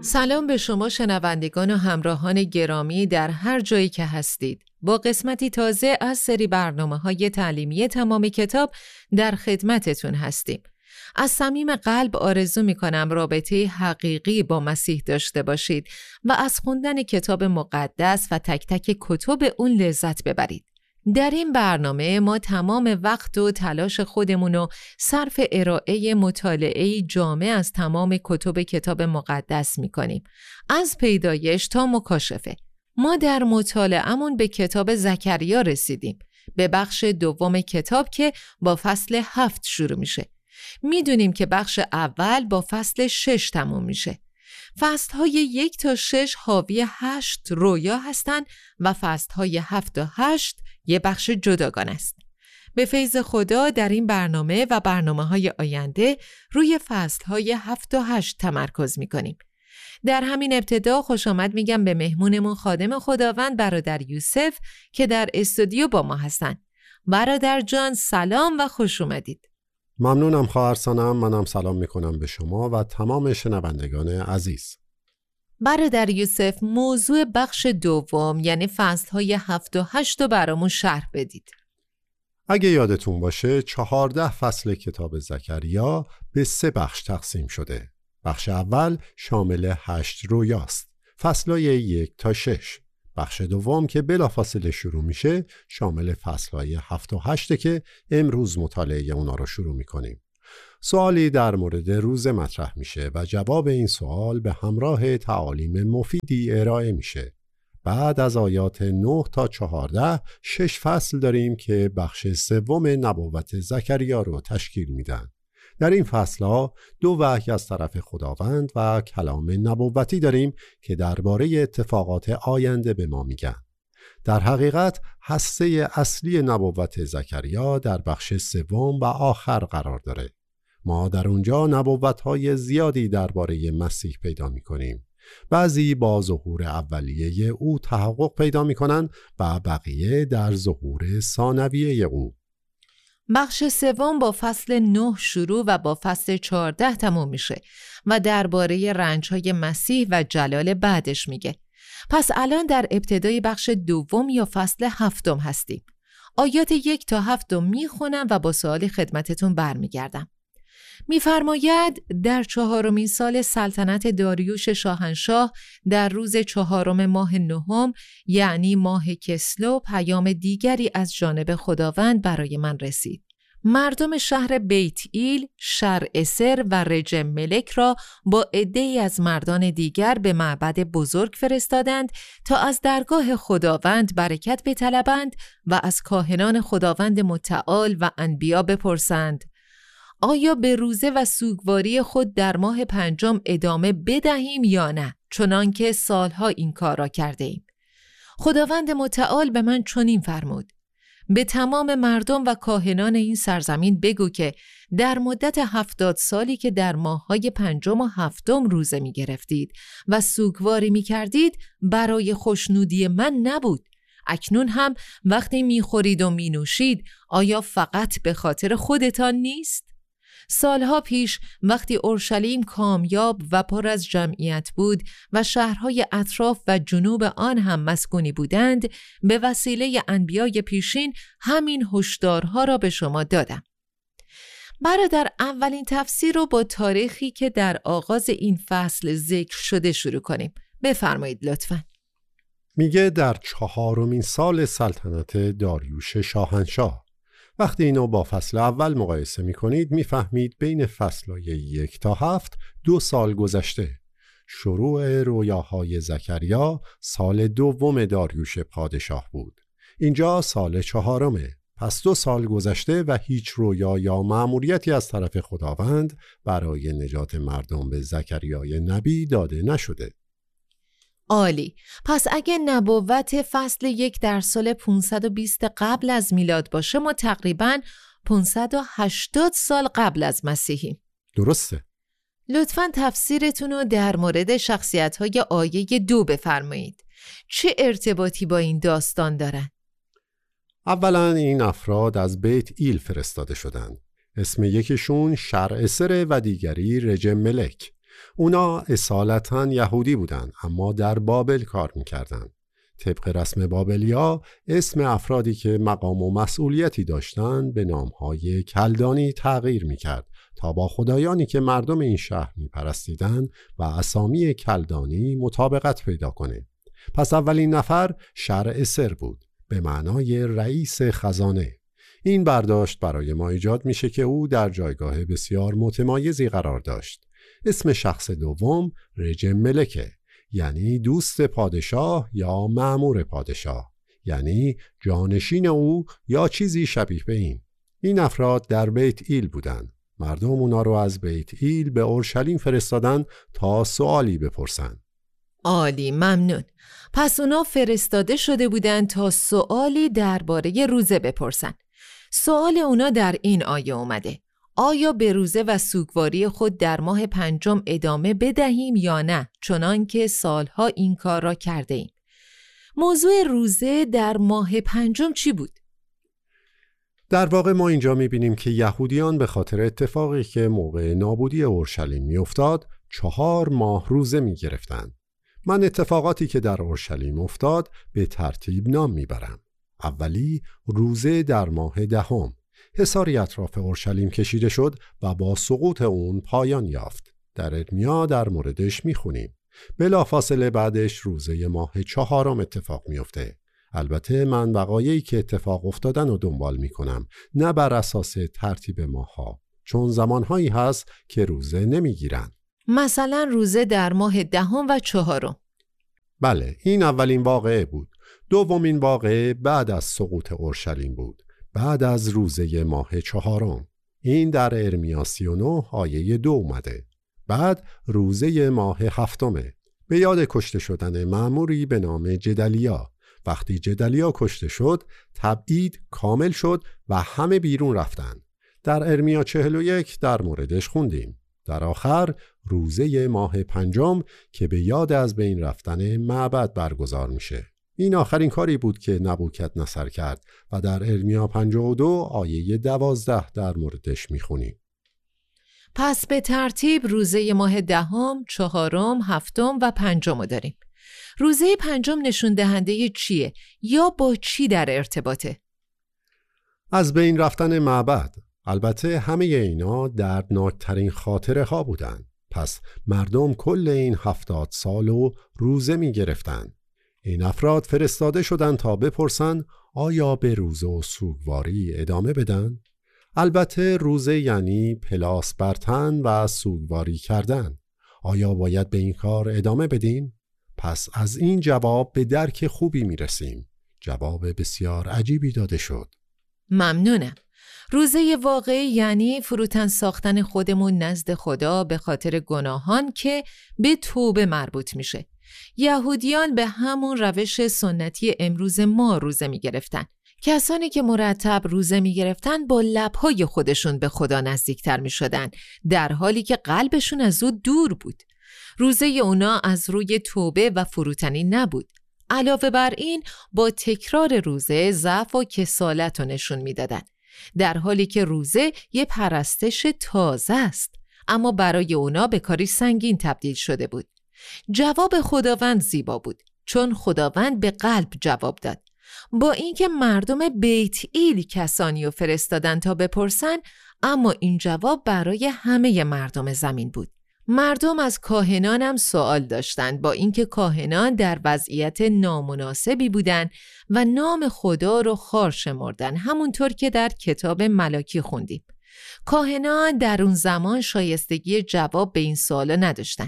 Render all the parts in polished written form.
سلام به شما شنوندگان و همراهان گرامی در هر جایی که هستید. با قسمتی تازه از سری برنامه‌های تعلیمی تمام کتاب در خدمتتون هستیم. از صمیم قلب آرزو می‌کنم رابطه حقیقی با مسیح داشته باشید و از خوندن کتاب مقدس و تک تک کتب اون لذت ببرید. در این برنامه ما تمام وقت و تلاش خودمون رو صرف ارائه مطالعه جامع از تمام کتاب مقدس می‌کنیم، از پیدایش تا مکاشفه. ما در مطالعه‌مون به کتاب زکریا رسیدیم، به بخش دوم کتاب که با فصل 7 شروع میشه. میدونیم که بخش اول با فصل 6 تموم میشه. فصل‌های 1 تا 6 حاوی 8 رویا هستند و فصل‌های 7 تا 8 یه بخش جداگانه است. به فیض خدا در این برنامه و برنامه‌های آینده روی فصل‌های 7 تا 8 تمرکز می‌کنیم. در همین ابتدا خوش آمد میگم به مهمونمون خادم خداوند برادر یوسف که در استودیو با ما هستن. برادر جان سلام و خوش اومدید. ممنونم خواهر سانم. منم سلام میکنم به شما و تمام شنوندگان عزیز. برادر یوسف موضوع بخش دوم یعنی فصل‌های 7 و 8 رو برامون شرح بدید. اگه یادتون باشه 14 فصل کتاب زکریا به 3 بخش تقسیم شده. بخش اول شامل 8 رویاست، فصل‌های 1 تا 6. بخش دوم که بلافاصله شروع میشه شامل فصل‌های 7 و 8 که امروز مطالعه اونا رو شروع میکنیم. سوالی در مورد روزه مطرح میشه و جواب این سوال به همراه تعالیم مفیدی ارائه میشه. بعد از آیات 9 تا 14 6 فصل داریم که بخش سوم نبوت زکریا رو تشکیل میدن. در این فصل‌ها 2 وحی از طرف خداوند و کلام نبوتی داریم که درباره اتفاقات آینده به ما میگن. در حقیقت هسته اصلی نبوت زکریا در بخش سوم و آخر قرار داره. ما در اونجا نبوت‌های زیادی درباره مسیح پیدا می‌کنیم. بعضی با ظهور اولیه او تحقق پیدا می‌کنن و بقیه در ظهور ثانویه او. بخش سوم با فصل 9 شروع و با فصل 14 تموم میشه و درباره رنج‌های مسیح و جلال بعدش میگه. پس الان در ابتدای بخش دوم یا فصل 7 هستیم. آیات 1 تا 7 میخونم و با سوالی خدمتتون برمیگردم. میفرماید در 4مین سال سلطنت داریوش شاهنشاه در روز 4 ماه 9 یعنی ماه کسلو پیام دیگری از جانب خداوند برای من رسید. مردم شهر بیت ایل، شرعسر و رجم ملک را با عده‌ای از مردان دیگر به معبد بزرگ فرستادند تا از درگاه خداوند برکت بطلبند و از کاهنان خداوند متعال و انبیا بپرسند آیا به روزه و سوگواری خود در ماه 5 ادامه بدهیم یا نه، چنان که سالها این کار را کرده ایم. خداوند متعال به من چنین فرمود: به تمام مردم و کاهنان این سرزمین بگو که در مدت 70 سالی که در ماه‌های 5 و 7 روزه می گرفتید و سوگواری می کردید برای خوشنودی من نبود. اکنون هم وقتی می خورید و می نوشید آیا فقط به خاطر خودتان نیست؟ سالها پیش وقتی اورشلیم کامیاب و پر از جمعیت بود و شهرهای اطراف و جنوب آن هم مسکونی بودند، به وسیله انبیای پیشین همین هشدارها را به شما دادم. برادر اولین تفسیر رو با تاریخی که در آغاز این فصل ذکر شده شروع کنیم. بفرمایید لطفاً. میگه در 4مین سال سلطنت داریوش شاهنشاه. وقتی اینو با فصل اول مقایسه میکنید میفهمید بین فصلهای 1 تا 7 2 سال گذشته. شروع رویاهای زکریا سال 2 داریوش پادشاه بود. اینجا سال 4. پس 2 سال گذشته و هیچ رویا یا مأموریتی از طرف خداوند برای نجات مردم به زکریای نبی داده نشده. عالی. پس اگه نبوت فصل 1 در سال 520 قبل از میلاد باشه ما تقریباً 580 سال قبل از مسیحیم. درسته. لطفاً تفسیرتون رو در مورد شخصیت‌های آیه 2 بفرمایید. چه ارتباطی با این داستان دارن؟ اولا این افراد از بیت ایل فرستاده شدند. اسم یکیشون شرعسر و دیگری رجم ملک. اونا اصالتاً یهودی بودن اما در بابل کار میکردن. طبق رسم بابلیا اسم افرادی که مقام و مسئولیتی داشتن به نامهای کلدانی تغییر میکرد تا با خدایانی که مردم این شهر میپرستیدن و اسامی کلدانی مطابقت پیدا کنه. پس اولین نفر شرعسر بود به معنای رئیس خزانه. این برداشت برای ما ایجاد میشه که او در جایگاه بسیار متمایزی قرار داشت. اسم شخص دوم رجم ملکه، یعنی دوست پادشاه یا مأمور پادشاه، یعنی جانشین او یا چیزی شبیه به این. این افراد در بیت ایل بودن. مردم اونا رو از بیت ایل به اورشلیم فرستادن تا سوالی بپرسن. عالی، ممنون. پس اونا فرستاده شده بودن تا سوالی درباره روزه بپرسن. سوال اونا در این آیه اومده: آیا به روزه و سوگواری خود در ماه پنجم ادامه بدهیم یا نه، چنان که سالها این کار را کرده ایم؟ موضوع روزه در ماه پنجم چی بود؟ در واقع ما اینجا می‌بینیم که یهودیان به خاطر اتفاقی که موقع نابودی اورشلیم می‌افتاد 4 ماه روزه می‌گرفتند. من اتفاقاتی که در اورشلیم افتاد به ترتیب نام میبرم. اولی، روزه در ماه دهم. حصاری اطراف اورشلیم کشیده شد و با سقوط اون پایان یافت. در ارمیا در موردش میخونیم. بلافاصله بعدش روزه ماه 4 اتفاق میفته. البته من وقایعی که اتفاق افتادن رو دنبال میکنم، نه بر اساس ترتیب ماها، چون زمانهایی هست که روزه نمیگیرن. مثلا روزه در ماه دهم و 4. بله، این اولین واقعه بود. دومین واقعه بعد از سقوط اورشلیم بود، بعد از روزه ماه 4. این در ارمیا 39 آیه 2 اومده. بعد روزه ماه 7 به یاد کشته شدن مأموری به نام جدلیا. وقتی جدلیا کشته شد، تبعید کامل شد و همه بیرون رفتن. در ارمیا 41 در موردش خوندیم. در آخر روزه ماه 5 که به یاد از بین رفتن معبد برگزار میشه. این آخرین کاری بود که نبوکدنصر کرد و در ارمیا 52 آیه 12 در موردش میخونیم. پس به ترتیب روزه ماه 10، 4، 7 و 5 داریم. روزه 5 نشون دهنده چیه یا با چی در ارتباطه؟ از بین رفتن معبد. البته همه اینا دردناکترین خاطره ها بودن. پس مردم کل این 70 سالو روزه می گرفتن. این افراد فرستاده شدن تا بپرسن آیا به روزه و سوگواری ادامه بدن؟ البته روزه یعنی پلاس بر تن و سوگواری کردن. آیا باید به این کار ادامه بدیم؟ پس از این جواب به درک خوبی می رسیم. جواب بسیار عجیبی داده شد. ممنونم. روزه واقعی یعنی فروتن ساختن خودمون نزد خدا به خاطر گناهان که به توبه مربوط میشه. یهودیان به همون روش سنتی امروز ما روزه میگرفتن. کسانی که مرتب روزه میگرفتن با لبهای خودشون به خدا نزدیکتر میشدن، در حالی که قلبشون از او دور بود. روزه اونا از روی توبه و فروتنی نبود. علاوه بر این با تکرار روزه ضعف و کسالت رو نشون میدادن، در حالی که روزه یه پرستش تازه است، اما برای اونا به کاری سنگین تبدیل شده بود. جواب خداوند زیبا بود، چون خداوند به قلب جواب داد. با اینکه مردم بیت ایل کسانی رو فرستادن تا بپرسن، اما این جواب برای همه مردم زمین بود. مردم از کاهنان هم سوال داشتند، با اینکه کاهنان در وضعیت نامناسبی بودند و نام خدا رو خوار شمردن، همونطور که در کتاب ملاکی خوندیم. کاهنان در اون زمان شایستگی جواب به این سوالا نداشتن.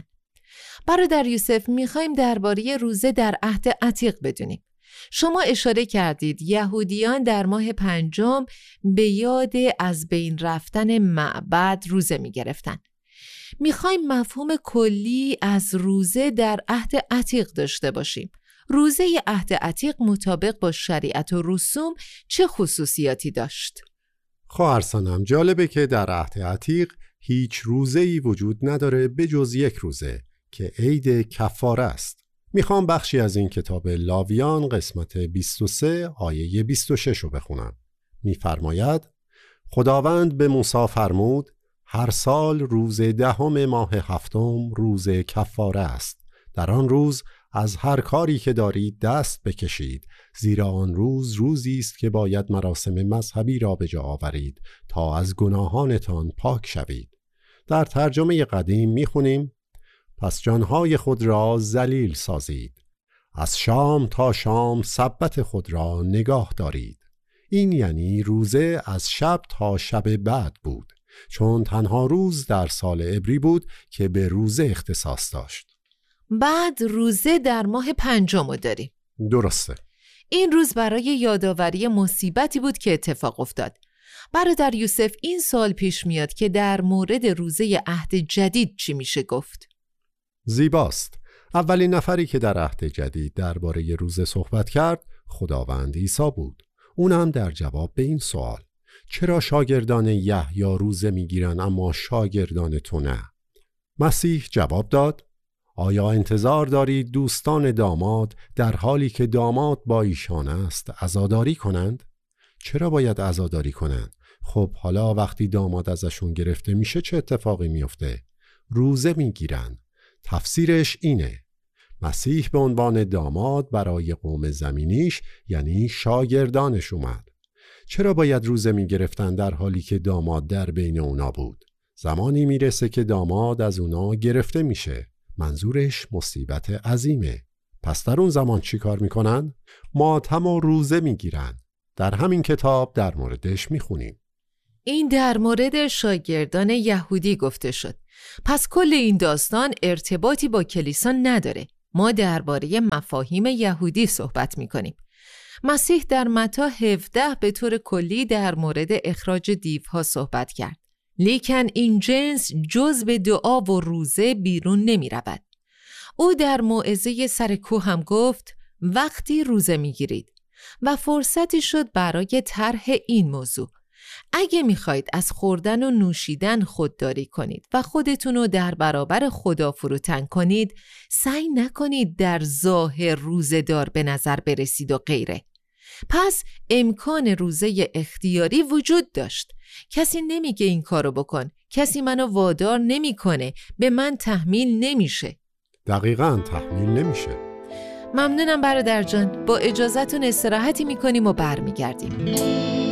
برادر یوسف، میخوایم درباره روزه در عهد عتیق بدونیم. شما اشاره کردید یهودیان در ماه 5 به یاد از بین رفتن معبد روزه میگرفتن. میخوایم مفهوم کلی از روزه در عهد عتیق داشته باشیم. روزه عهد عتیق مطابق با شریعت و رسوم چه خصوصیاتی داشت؟ خواهر سنم، جالبه که در عهد عتیق هیچ روزه‌ای وجود نداره به جز یک روزه که عید کفاره است. میخوام بخشی از این کتاب لاویان قسمت 23 آیه 26 رو بخونم. میفرماید: خداوند به موسی فرمود هر سال روز 10 ماه 7 روز کفاره است. در آن روز از هر کاری که دارید دست بکشید، زیرا آن روز روزی است که باید مراسم مذهبی را به جا آورید تا از گناهانتان پاک شوید. در ترجمه قدیم میخونیم: پس جانهای خود را ذلیل سازید، از شام تا شام سبت خود را نگاه دارید. این یعنی روزه از شب تا شب بعد بود، چون تنها روز در سال عبری بود که به روزه اختصاص داشت. بعد روزه در ماه 5 داریم. درسته. این روز برای یادآوری مصیبتی بود که اتفاق افتاد. برادر یوسف، این سوال پیش میاد که در مورد روزه عهد جدید چی میشه گفت؟ زیباست. اولین نفری که در عهد جدید درباره روزه صحبت کرد خداوند عیسی بود. اون هم در جواب به این سوال: چرا شاگردان یحیی روزه میگیرن اما شاگردان تو نه؟ مسیح جواب داد: آیا انتظار دارید دوستان داماد در حالی که داماد با ایشان است عزاداری کنند؟ چرا باید عزاداری کنند؟ خب حالا وقتی داماد ازشون گرفته میشه چه اتفاقی میفته؟ روزه میگیرن. تفسیرش اینه: مسیح به عنوان داماد برای قوم زمینیش یعنی شاگردانش اومد. چرا باید روزه میگرفتن در حالی که داماد در بین اونا بود؟ زمانی میرسه که داماد از اونا گرفته میشه. منظورش مصیبت عظیمه. پس در اون زمان چی کار میکنن؟ ماتم و روزه میگیرن. در همین کتاب در موردش میخونیم. این در مورد شاگردان یهودی گفته شد. پس کل این داستان ارتباطی با کلیسا نداره. ما درباره مفاهیم یهودی صحبت میکنیم. مسیح در متی 17 به طور کلی در مورد اخراج دیوها صحبت کرد. لیکن این جنس جز به دعا و روزه بیرون نمی رود. او در موعظه سر کوه هم گفت وقتی روزه می گیرید و فرصتی شد برای طرح این موضوع. اگه می خواید از خوردن و نوشیدن خودداری کنید و خودتون رو در برابر خدا فروتن کنید، سعی نکنید در ظاهر روزه‌دار به نظر برسید و غیره. پس امکان روزه اختیاری وجود داشت. کسی نمیگه این کارو بکن، کسی منو وادار نمیکنه، به من تحمیل نمیشه. دقیقاً تحمیل نمیشه. ممنونم برادر جان. با اجازهتون استراحتی میکنیم و برمیگردیم.